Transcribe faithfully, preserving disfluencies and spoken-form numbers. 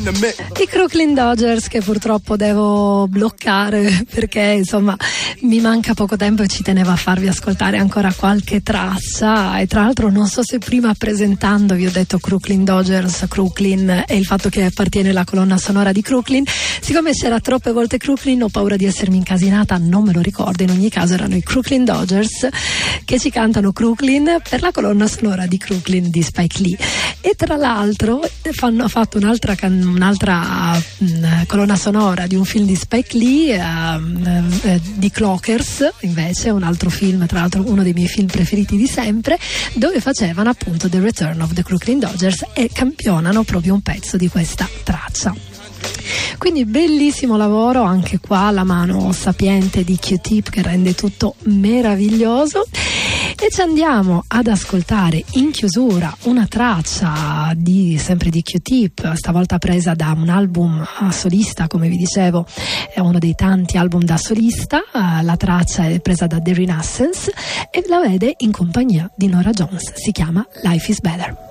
I Crooklyn Dodgers, che purtroppo devo bloccare perché insomma mi manca poco tempo e ci tenevo a farvi ascoltare ancora qualche traccia. E tra l'altro non so se prima presentandovi ho detto Crooklyn Dodgers, Crooklyn e il fatto che appartiene la colonna sonora di Crooklyn. Siccome c'era troppe volte Crooklyn ho paura di essermi incasinata, non me lo ricordo. In ogni caso erano i Crooklyn Dodgers che ci cantano Crooklyn per la colonna sonora di Crooklyn di Spike Lee. E tra l'altro fanno, ha fatto un'altra, un'altra mh, colonna sonora di un film di Spike Lee, uh, uh, di Clockers, invece un altro film, tra l'altro uno dei miei film preferiti di sempre, dove facevano appunto The Return of the Crooklyn Dodgers e campionano proprio un pezzo di questa traccia. Quindi bellissimo lavoro anche qua, la mano sapiente di Q-Tip che rende tutto meraviglioso. E ci andiamo ad ascoltare in chiusura una traccia di, sempre di Q-Tip, stavolta presa da un album solista, come vi dicevo è uno dei tanti album da solista. La traccia è presa da The Renaissance e la vede in compagnia di Norah Jones, si chiama Life is Better.